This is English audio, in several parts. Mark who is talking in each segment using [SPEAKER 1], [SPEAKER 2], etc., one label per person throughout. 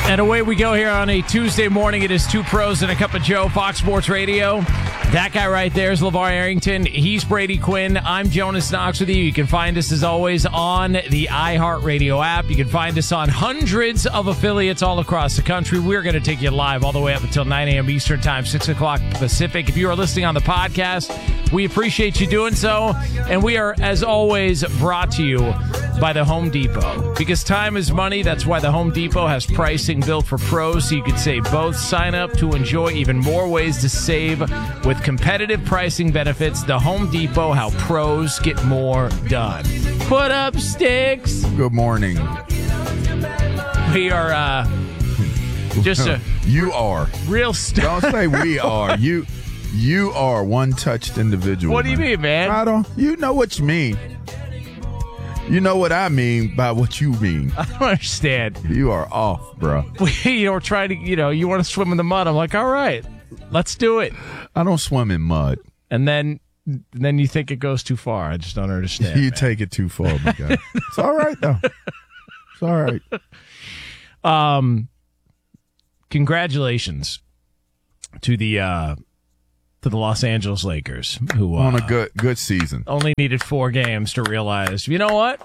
[SPEAKER 1] And away we go here on a Tuesday morning. It is Two Pros and a Cup of Joe, Fox Sports Radio. That guy right there is LeVar Arrington. He's Brady Quinn. I'm Jonas Knox with you. You can find us, as always, on the iHeartRadio app. You can find us on hundreds of affiliates all across the country. We're going to take you live all the way up until 9 a.m. Eastern Time, 6 o'clock Pacific. If you are listening on the podcast, we appreciate you doing so. And we are, as always, brought to you by the Home Depot. Because time is money, that's why the Home Depot has pricing built for pros, so you can save both. Sign up to enjoy even more ways to save with competitive pricing benefits. The Home Depot, how pros get more done. Put up sticks.
[SPEAKER 2] Good morning.
[SPEAKER 1] We are just a
[SPEAKER 2] you are
[SPEAKER 1] real star.
[SPEAKER 2] Don't say we are. You are one-touched individual.
[SPEAKER 1] What do you mean, man?
[SPEAKER 2] I don't. You know what you mean. You know what I mean by what you mean.
[SPEAKER 1] I don't understand.
[SPEAKER 2] You are off, bro.
[SPEAKER 1] We're trying to, you want to swim in the mud. I'm like, all right, let's do it.
[SPEAKER 2] I don't swim in mud.
[SPEAKER 1] And then you think it goes too far. I just don't understand.
[SPEAKER 2] You take it too far, my guy. It's all right, though. It's all right.
[SPEAKER 1] Congratulations to the Los Angeles Lakers, who
[SPEAKER 2] on a good season.
[SPEAKER 1] Only needed 4 games to realize, you know what?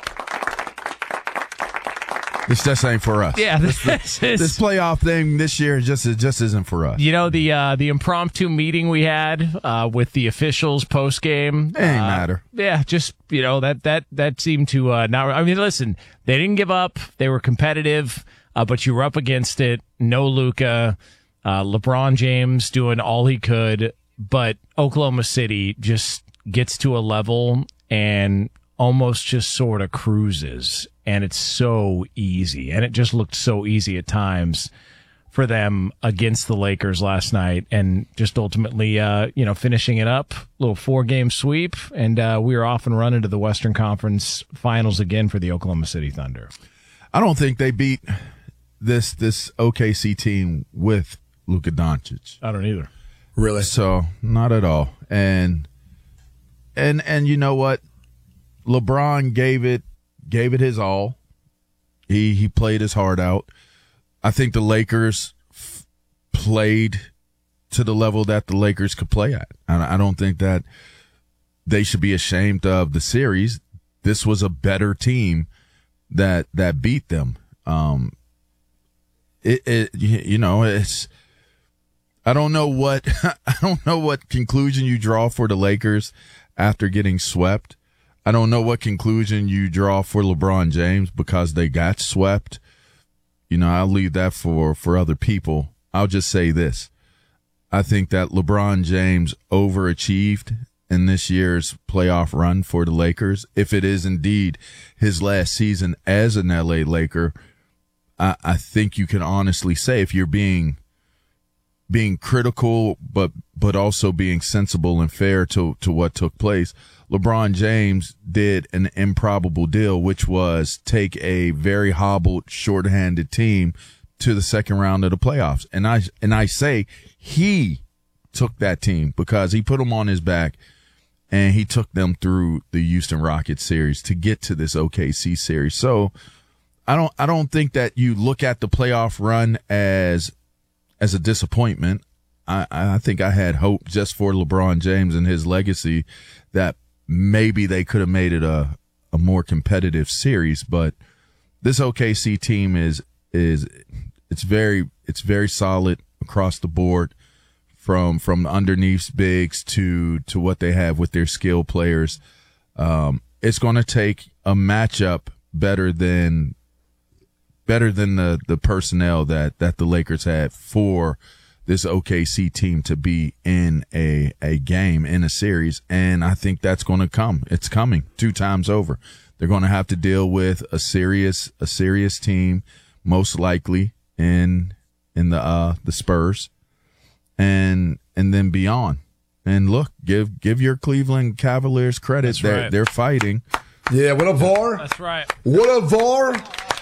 [SPEAKER 2] This just ain't for us.
[SPEAKER 1] Yeah,
[SPEAKER 2] this playoff thing this year just isn't for us.
[SPEAKER 1] You know, the impromptu meeting we had with the officials post game.
[SPEAKER 2] It ain't matter.
[SPEAKER 1] Yeah, just that seemed to not. I mean, listen, they didn't give up. They were competitive, but you were up against it. No Luka, LeBron James doing all he could. But Oklahoma City just gets to a level and almost just sort of cruises. And it's so easy. And it just looked so easy at times for them against the Lakers last night. And just ultimately, finishing it up, little 4-game sweep. And we are off and running to the Western Conference Finals again for the Oklahoma City Thunder.
[SPEAKER 2] I don't think they beat this OKC team with Luka Doncic.
[SPEAKER 1] I don't either.
[SPEAKER 3] Really?
[SPEAKER 2] So not at all. And you know what? LeBron gave it his all. He played his heart out. I think the Lakers played to the level that the Lakers could play at. I don't think that they should be ashamed of the series. This was a better team that beat them. It's I don't know what conclusion you draw for the Lakers after getting swept. I don't know what conclusion you draw for LeBron James because they got swept. I'll leave that for other people. I'll just say this. I think that LeBron James overachieved in this year's playoff run for the Lakers. If it is indeed his last season as an LA Laker, I think you can honestly say, if you're being critical, but also being sensible and fair to what took place, LeBron James did an improbable deal, which was take a very hobbled, shorthanded team to the second round of the playoffs. And I say he took that team because he put them on his back and he took them through the Houston Rockets series to get to this OKC series. So I don't think that you look at the playoff run as a disappointment. I think I had hope just for LeBron James and his legacy that maybe they could have made it a more competitive series. But this OKC team is very solid across the board, from underneath bigs to what they have with their skill players. It's going to take a matchup better than the personnel that the Lakers had for this OKC team to be in a game, in a series. And I think that's going to come. It's coming 2 times over. They're going to have to deal with a serious team, most likely in the Spurs and then beyond. And look, give your Cleveland Cavaliers credit.
[SPEAKER 1] That's right.
[SPEAKER 2] They're fighting.
[SPEAKER 3] Yeah, what a VAR.
[SPEAKER 1] That's right.
[SPEAKER 3] What a VAR.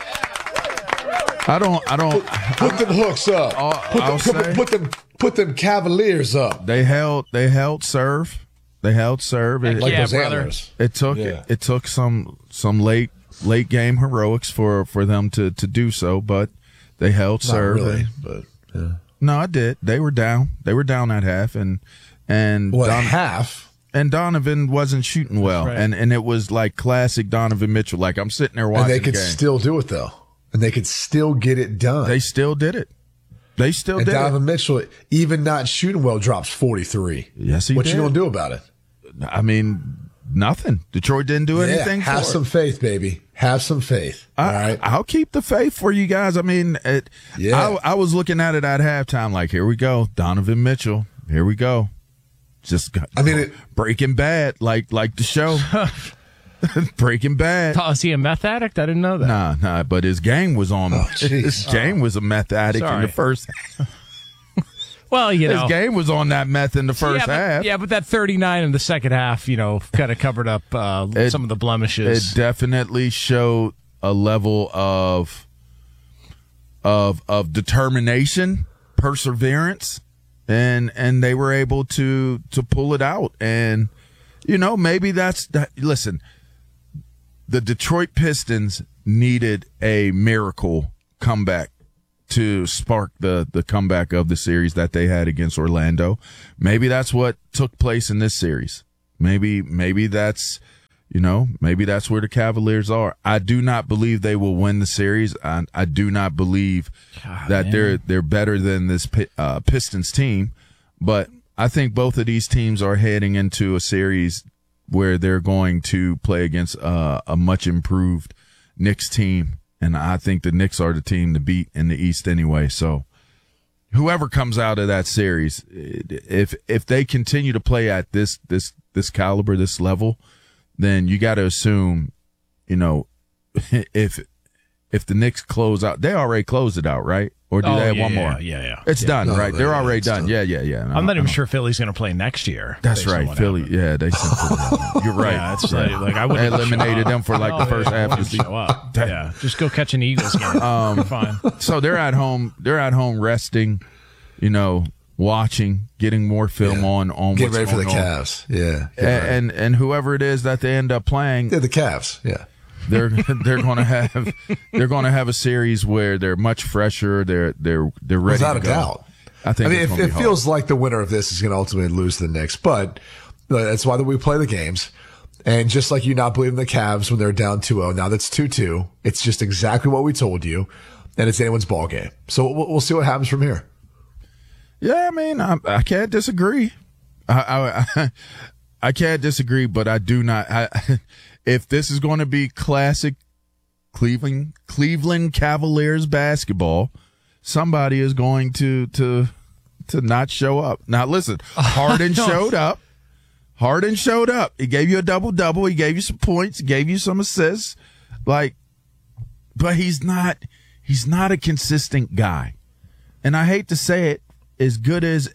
[SPEAKER 2] I don't
[SPEAKER 3] put them hooks up. Put them Cavaliers up.
[SPEAKER 2] They held serve. They held serve.
[SPEAKER 3] Like those
[SPEAKER 1] brother.
[SPEAKER 3] antlers.
[SPEAKER 2] It took some late game heroics for them to do so, but They held serve.
[SPEAKER 3] Not really, but yeah.
[SPEAKER 2] No, I did. They were down. They were down at half, and
[SPEAKER 3] half.
[SPEAKER 2] And Donovan wasn't shooting well,
[SPEAKER 1] right.
[SPEAKER 2] and it was like classic Donovan Mitchell. Like I'm sitting there watching,
[SPEAKER 3] and they could
[SPEAKER 2] the game.
[SPEAKER 3] still do it though, and they could still get it done.
[SPEAKER 2] They still did it. They still did
[SPEAKER 3] Donovan
[SPEAKER 2] it.
[SPEAKER 3] Mitchell, even not shooting well, drops 43.
[SPEAKER 2] Yes, he
[SPEAKER 3] what
[SPEAKER 2] did.
[SPEAKER 3] You gonna do about it?
[SPEAKER 2] I mean, nothing. Detroit didn't do anything.
[SPEAKER 3] Have some faith, baby. Have some faith. All right.
[SPEAKER 2] I'll keep the faith for you guys. I mean, I was looking at it at halftime, like, here we go, Donovan Mitchell. Here we go. Just Breaking Bad, like the show. Breaking Bad.
[SPEAKER 1] Oh, is he a meth addict? I didn't know that.
[SPEAKER 2] Nah. But his game was on. His game was a meth addict in the first.
[SPEAKER 1] Well,
[SPEAKER 2] his game was on that meth in the first half.
[SPEAKER 1] But that 39 in the second half, kind of covered up some of the blemishes.
[SPEAKER 2] It definitely showed a level of determination, perseverance, and they were able to pull it out. And maybe that's listen. The Detroit Pistons needed a miracle comeback to spark the comeback of the series that they had against Orlando. Maybe that's what took place in this series. Maybe that's, maybe that's where the Cavaliers are. I do not believe they will win the series. I do not believe that they're better than this Pistons team, but I think both of these teams are heading into a series where they're going to play against a much improved Knicks team. And I think the Knicks are the team to beat in the East anyway. So whoever comes out of that series, if they continue to play at this caliber, this level, then you got to assume, if the Knicks close out, they already closed it out, right? Or do they have one more?
[SPEAKER 1] Yeah.
[SPEAKER 2] It's done, right? They're already done. Yeah. No,
[SPEAKER 1] I'm not even sure Philly's going to play next year.
[SPEAKER 2] That's right. Philly.
[SPEAKER 1] Happened.
[SPEAKER 2] Yeah, they said Philly. You're right.
[SPEAKER 1] Yeah, it's like I wouldn't
[SPEAKER 2] eliminated them for the first half of the season.
[SPEAKER 1] Show up. Yeah, just go catch an Eagles game. Fine.
[SPEAKER 2] So they're at home. They're at home resting. Watching, getting more film on.
[SPEAKER 3] Get
[SPEAKER 2] what's
[SPEAKER 3] ready for the
[SPEAKER 2] going on.
[SPEAKER 3] Cavs. Yeah.
[SPEAKER 2] And whoever it is that they end up playing,
[SPEAKER 3] the Cavs. Yeah.
[SPEAKER 2] They're going to have a series where they're much fresher. They're ready.
[SPEAKER 3] Without
[SPEAKER 2] to
[SPEAKER 3] a
[SPEAKER 2] go.
[SPEAKER 3] doubt.
[SPEAKER 2] I think
[SPEAKER 3] it feels like the winner of this is going to ultimately lose to the Knicks, but that's why we play the games. And just like you not believing the Cavs when they're down 2-0, now that's 2-2. It's just exactly what we told you, and it's anyone's ball game. So we'll see what happens from here.
[SPEAKER 2] Yeah, I mean, I can't disagree. I can't disagree, but I do not. If this is going to be classic Cleveland Cavaliers basketball, somebody is going to not show up. Now, listen, Harden showed up. Harden showed up. He gave you a double-double. He gave you some points. He gave you some assists. But he's not a consistent guy. And I hate to say it, as good as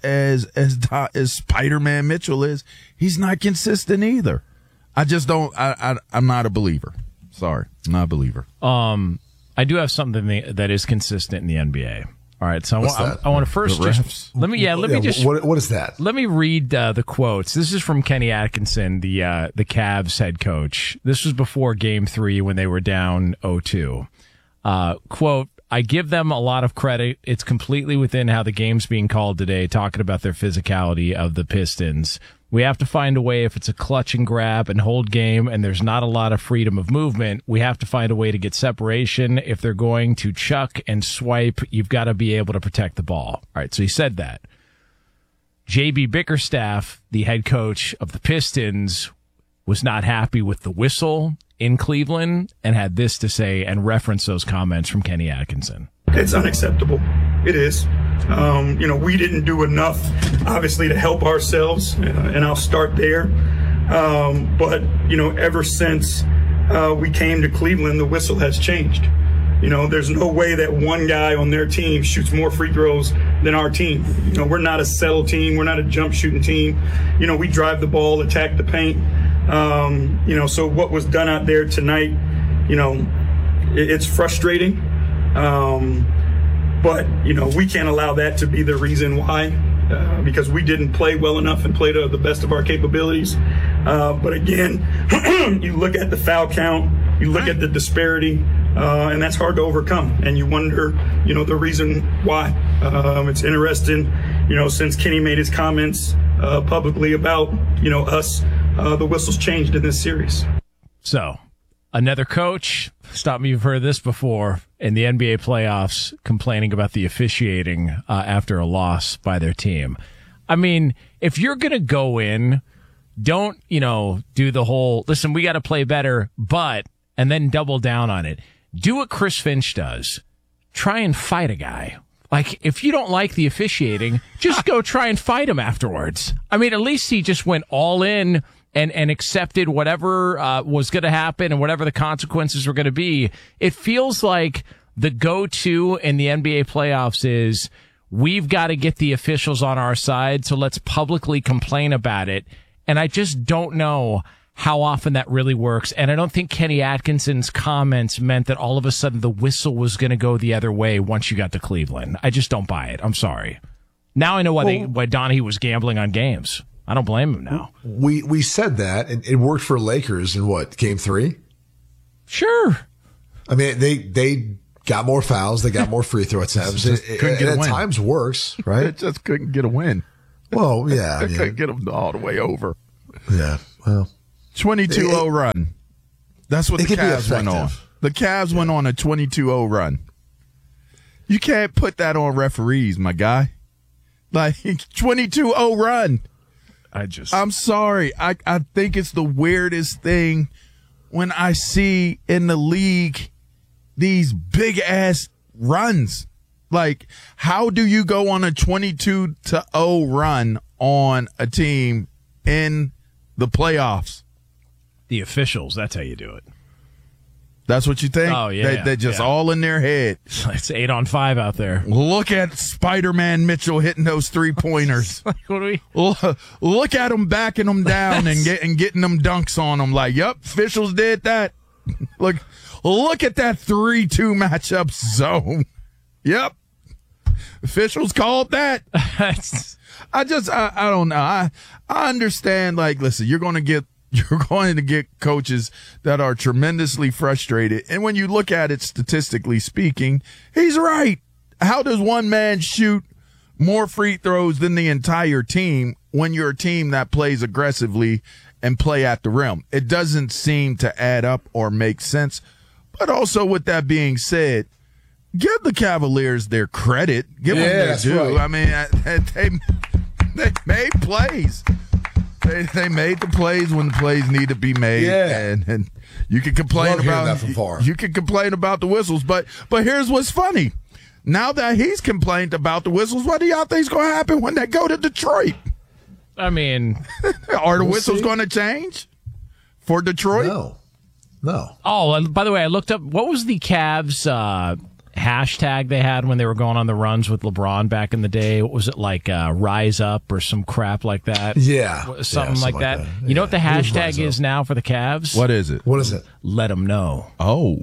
[SPEAKER 2] Spider-Man Mitchell is, he's not consistent either. I just don't. I'm not a believer. Sorry, I'm not a believer.
[SPEAKER 1] I do have something that is consistent in the NBA. All right, so I want to first just let me just
[SPEAKER 3] what is that?
[SPEAKER 1] Let me read the quotes. This is from Kenny Atkinson, the Cavs head coach. This was before Game 3 when they were down 0-2. Quote, I give them a lot of credit. It's completely within how the game's being called today, talking about their physicality of the Pistons. We have to find a way, if it's a clutch and grab and hold game and there's not a lot of freedom of movement, we have to find a way to get separation. If they're going to chuck and swipe, you've got to be able to protect the ball. All right, so he said that. J.B. Bickerstaff, the head coach of the Pistons, was not happy with the whistle in Cleveland and had this to say and reference those comments from Kenny Atkinson.
[SPEAKER 4] It's unacceptable. It is. We didn't do enough, obviously, to help ourselves, and I'll start there. But ever since we came to Cleveland, the whistle has changed. There's no way that one guy on their team shoots more free throws than our team. We're not a settle team. We're not a jump shooting team. We drive the ball, attack the paint. So what was done out there tonight, it's frustrating. But we can't allow that to be the reason why, because we didn't play well enough and play to the best of our capabilities. But again, you look at the foul count, you look at the disparity. and that's hard to overcome. And you wonder, the reason why. It's interesting, since Kenny made his comments publicly about, us, the whistles changed in this series.
[SPEAKER 1] So, another coach, stop me if you've heard this before, in the NBA playoffs complaining about the officiating after a loss by their team. I mean, if you're going to go in, don't, do the whole, listen, we got to play better, and then double down on it. Do what Chris Finch does. Try and fight a guy. Like, if you don't like the officiating, just go try and fight him afterwards. I mean, at least he just went all in and accepted whatever was going to happen and whatever the consequences were going to be. It feels like the go-to in the NBA playoffs is, we've got to get the officials on our side, so let's publicly complain about it. And I just don't know how often that really works. And I don't think Kenny Atkinson's comments meant that all of a sudden the whistle was going to go the other way once you got to Cleveland. I just don't buy it. I'm sorry. Now I know why Donahue was gambling on games. I don't blame him now.
[SPEAKER 3] We said that, and it worked for Lakers in game 3?
[SPEAKER 1] Sure.
[SPEAKER 3] I mean, they got more fouls. They got more free throw attempts.
[SPEAKER 2] Couldn't get a
[SPEAKER 3] at
[SPEAKER 2] win.
[SPEAKER 3] Times works, right?
[SPEAKER 2] It just couldn't get a win.
[SPEAKER 3] Well, yeah. I mean,
[SPEAKER 2] couldn't get them all the way over.
[SPEAKER 3] Yeah, well.
[SPEAKER 2] 22-0 run. That's what the Cavs went on. The Cavs went on a 22-0 run. You can't put that on referees, my guy. Like, 22-0 run. I'm sorry. I think it's the weirdest thing when I see in the league these big-ass runs. Like, how do you go on a 22-0 run on a team in the playoffs?
[SPEAKER 1] The officials, that's how you do it.
[SPEAKER 2] That's what you think?
[SPEAKER 1] Oh, yeah.
[SPEAKER 2] They're just all in their head.
[SPEAKER 1] It's 8-on-5 out there.
[SPEAKER 2] Look at Spider-Man Mitchell hitting those three-pointers.
[SPEAKER 1] What do we?
[SPEAKER 2] Look at him backing them down and getting them dunks on them. Like, yep, officials did that. Look at that 3-2 matchup zone. Yep. Officials called that. I don't know. I understand, like, listen, you're going to get coaches that are tremendously frustrated. And when you look at it statistically speaking, he's right. How does one man shoot more free throws than the entire team when you're a team that plays aggressively and play at the rim? It doesn't seem to add up or make sense. But also, with that being said, give the Cavaliers their credit. Give them their due. Right. I mean, they made plays. They made the plays when the plays need to be made, and you can complain about you can complain about the whistles, but here's what's funny: now that he's complained about the whistles, what do y'all think's going to happen when they go to Detroit?
[SPEAKER 1] I mean,
[SPEAKER 2] are the whistles going to change for Detroit?
[SPEAKER 3] No.
[SPEAKER 1] Oh, and by the way, I looked up what was the Cavs hashtag they had when they were going on the runs with LeBron back in the day. What was it, like Rise Up or some crap like that?
[SPEAKER 3] Yeah.
[SPEAKER 1] Something like that. You know what the hashtag is now for the Cavs?
[SPEAKER 2] What is it?
[SPEAKER 3] What is it?
[SPEAKER 1] Let them know.
[SPEAKER 2] Oh,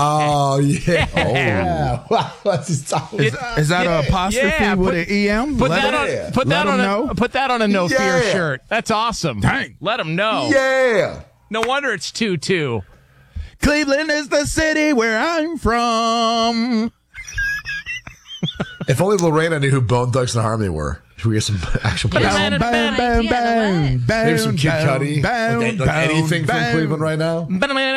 [SPEAKER 3] yeah.
[SPEAKER 2] Is that an apostrophe with an EM?
[SPEAKER 1] Put that on a No Fear shirt. That's awesome.
[SPEAKER 2] Dang.
[SPEAKER 1] Let them know.
[SPEAKER 3] Yeah.
[SPEAKER 1] No wonder it's 2-2.
[SPEAKER 2] Cleveland is the city where I'm from.
[SPEAKER 3] If only Lorena knew who Bone Thugs and Harmony were. Should we get some actual plays? Maybe some Kid Cudi. Like anything from Cleveland right now?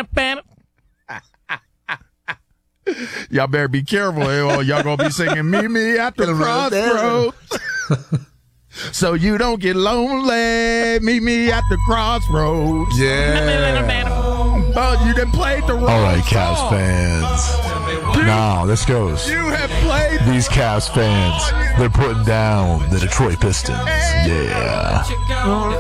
[SPEAKER 2] Y'all better be careful. Y'all going to be singing Meet Me at the Crossroads. So you don't get lonely. Meet me at the crossroads.
[SPEAKER 3] Yeah.
[SPEAKER 2] Oh, you done played the wrong
[SPEAKER 3] All right,
[SPEAKER 2] song.
[SPEAKER 3] Cavs fans. Now, this goes.
[SPEAKER 2] You have played.
[SPEAKER 3] These Cavs fans, they're putting down the Detroit Pistons. Yeah.